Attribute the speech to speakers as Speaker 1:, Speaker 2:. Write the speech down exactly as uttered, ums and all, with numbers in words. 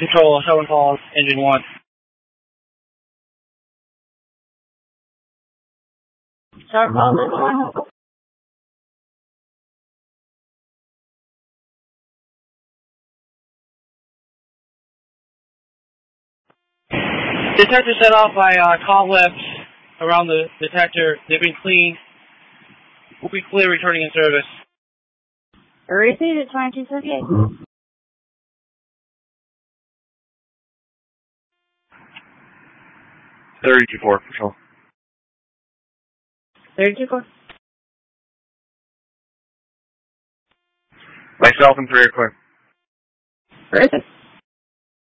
Speaker 1: Control, seven calls, engine one.
Speaker 2: Seven calls.
Speaker 1: Detector set off by uh, cobwebs around the detector. They've been cleaned. We'll be clear returning in service.
Speaker 2: Received at twenty-two fifty-eight.
Speaker 3: thirty-two four, Patrol.
Speaker 2: thirty-two four.
Speaker 3: Myself and three are clear.
Speaker 2: Perfect.